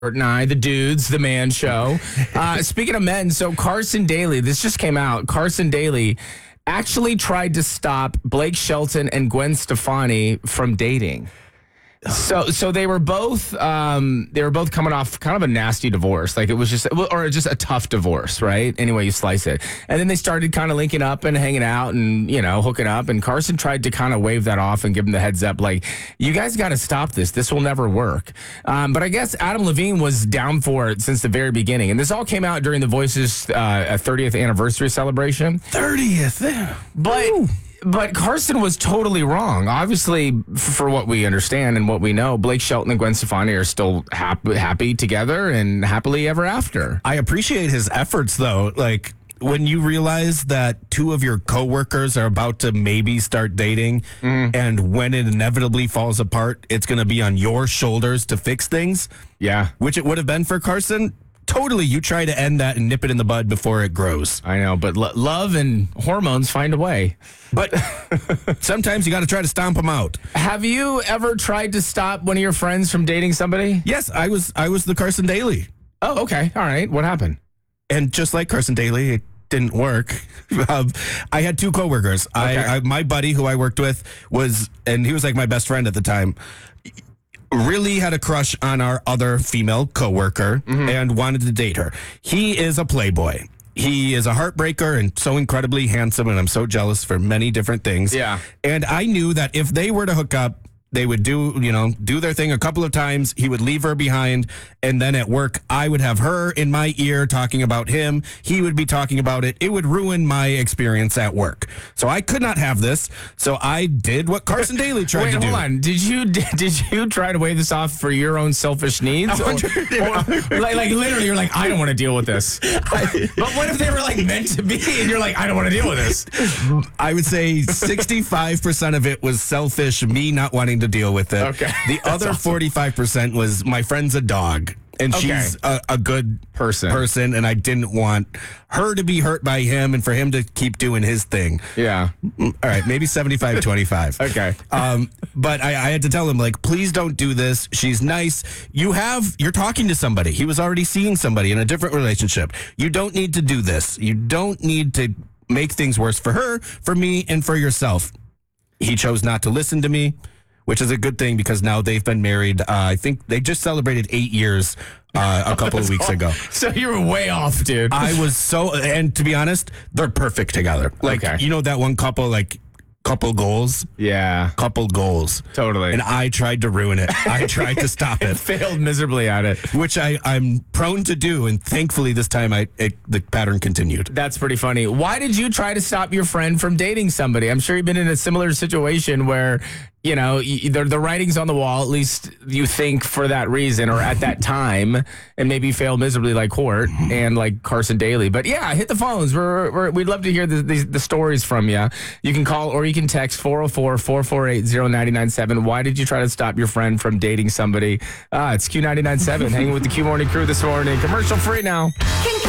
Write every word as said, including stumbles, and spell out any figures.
and I, the dudes, the man show. Uh, speaking of men, so Carson Daly, this just came out. Carson Daly actually tried to stop Blake Shelton and Gwen Stefani from dating. So, so they were both, um, they were both coming off kind of a nasty divorce. Like it was just, or just a tough divorce, right? Anyway, you slice it. And then they started kind of linking up and hanging out and, you know, hooking up. And Carson tried to kind of wave that off and give him the heads up. Like, you guys got to stop this. This will never work. Um, but I guess Adam Levine was down for it since the very beginning. And this all came out during the Voices uh, thirtieth anniversary celebration. thirtieth. But... Ooh. But Carson was totally wrong. Obviously, for what we understand and what we know, Blake Shelton and Gwen Stefani are still happy, happy together and happily ever after. I appreciate his efforts, though. Like, when you realize that two of your coworkers are about to maybe start dating, mm. and when it inevitably falls apart, it's going to be on your shoulders to fix things. Yeah. Which it would have been for Carson. Totally, you try to end that and nip it in the bud before it grows. I know, but lo- love and hormones find a way. But sometimes you got to try to stomp them out. Have you ever tried to stop one of your friends from dating somebody? Yes, I was I was the Carson Daly. Oh, okay. All right. What happened? And just like Carson Daly, it didn't work. um, I had two coworkers. Okay. I, I my buddy who I worked with was, and he was like my best friend at the time, really had a crush on our other female coworker, mm-hmm. and wanted to date her. He is a playboy. He is a heartbreaker and so incredibly handsome, and I'm so jealous for many different things. Yeah. And I knew that if they were to hook up, they would do, you know, do their thing a couple of times. He would leave her behind. And then at work, I would have her in my ear talking about him. He would be talking about it. It would ruin my experience at work. So I could not have this. So I did what Carson Daly tried Wait, to do. Hold on. Did you did you try to wave this off for your own selfish needs? Or, or, like, like literally, you're like, I don't want to deal with this. I, but what if they were like meant to be and you're like, I don't want to deal with this? I would say sixty-five percent of it was selfish, me not wanting to deal with it. Okay. The other awesome. forty-five percent was my friend's a dog, and okay. she's a, a good person. person, and I didn't want her to be hurt by him and for him to keep doing his thing. Yeah. All right, maybe seventy-five twenty-five. Okay. Um, but I, I had to tell him, like, please don't do this. She's nice. You have, you're talking to somebody. He was already seeing somebody in a different relationship. You don't need to do this. You don't need to make things worse for her, for me, and for yourself. He chose not to listen to me, which is a good thing because now they've been married. Uh, I think they just celebrated eight years uh, a couple of weeks all, ago. So you were way off, dude. I was so, and to be honest, they're perfect together. Like, okay. you know that one couple, like, couple goals? Yeah. Couple goals. Totally. And I tried to ruin it. I tried to stop it. Failed miserably at it. Which I, I'm prone to do, and thankfully this time I it, the pattern continued. That's pretty funny. Why did you try to stop your friend from dating somebody? I'm sure you've been in a similar situation where, you know, you, the, the writing's on the wall, at least you think for that reason or at that time, and maybe fail miserably like Court and like Carson Daly. But yeah, hit the phones. We're, we're, we'd love to hear the, the, the stories from you. You can call or you can text four oh four, four four eight, oh nine nine seven. Why did you try to stop your friend from dating somebody? Uh, it's Q ninety-nine point seven, hanging with the Q Morning Crew this morning. Commercial free now.